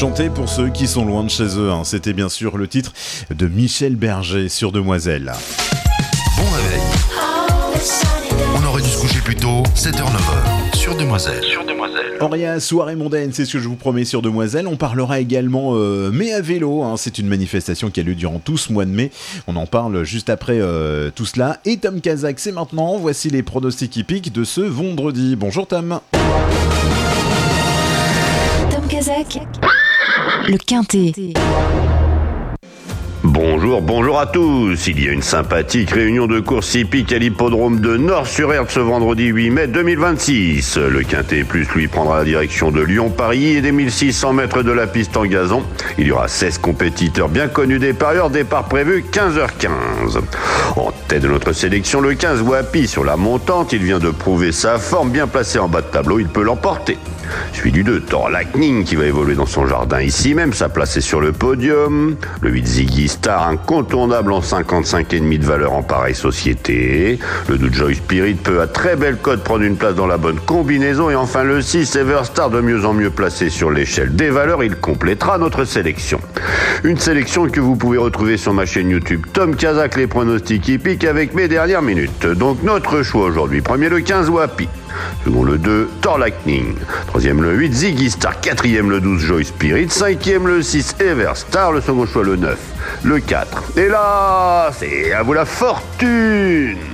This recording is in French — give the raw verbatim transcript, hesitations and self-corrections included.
Chanter pour ceux qui sont loin de chez eux, hein. C'était bien sûr le titre de Michel Berger sur Demoiselle. Bon réveil. On aurait dû se coucher plus tôt, sept heures neuf heures, sur Demoiselle. Sur Demoiselle. Auria, soirée mondaine, c'est ce que je vous promets sur Demoiselle. On parlera également euh, mai à vélo, hein. C'est une manifestation qui a lieu durant tout ce mois de mai. On en parle juste après euh, tout cela. Et Tom Kazak, c'est maintenant. Voici les pronostics hippiques de ce vendredi. Bonjour Tom. Tom Kazak, le Quintet. Bonjour, bonjour à tous. Il y a une sympathique réunion de course hippique à l'hippodrome de Nord-sur-Erdre ce vendredi huit mai deux mille vingt-six. Le Quintet Plus, lui, prendra la direction de Lyon-Paris et des mille six cents mètres de la piste en gazon. Il y aura seize compétiteurs bien connus des parieurs, départ prévu quinze heures quinze. En tête de notre sélection, le quinze Wapi sur la montante. Il vient de prouver sa forme, bien placé en bas de tableau, il peut l'emporter. Suivi du deux, Thor Lightning qui va évoluer dans son jardin ici même, sa place est sur le podium. Le huit Ziggy Star, incontournable en cinquante-cinq virgule cinq de valeur en pareille société. Le deux Joy Spirit peut à très belle cote prendre une place dans la bonne combinaison. Et enfin le six Everstar, de mieux en mieux placé sur l'échelle des valeurs, il complétera notre sélection. Une sélection que vous pouvez retrouver sur ma chaîne YouTube Tom Kazak, les pronostics hippiques avec mes dernières minutes. Donc notre choix aujourd'hui, premier le quinze Wapi. Second le deux, Thor Lightning. Troisième le huit, Ziggy Star. Quatrième le douze, Joy Spirit. Cinquième le six, Everstar. Le second choix le neuf, le quatre. Et là, c'est à vous la fortune.